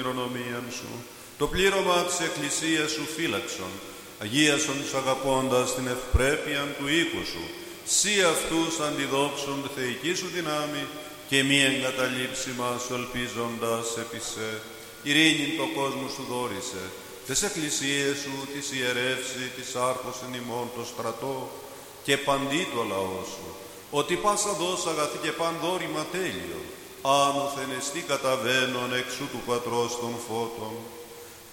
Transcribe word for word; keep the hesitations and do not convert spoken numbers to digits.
κληρονομίαν σου. Το πλήρωμα της Εκκλησίας σου φύλαξον, αγίασον τους αγαπώντας την ευπρέπειαν του οίκου σου. Σύ αυτούς αντιδόξουν θεϊκή σου δυνάμει και μη εγκαταλείψει μας ελπίζοντας επί σε. Ειρήνη το κόσμο σου δόρισε, τις εκκλησίες σου, της ιερεύση, της άρχωσεν ημών το στρατό και παντί το λαό σου, ότι πάσα δός αγαθή και παν δόρημα τέλειο, άνωθεν εστί καταβαίνον εξού του Πατρός των φώτων,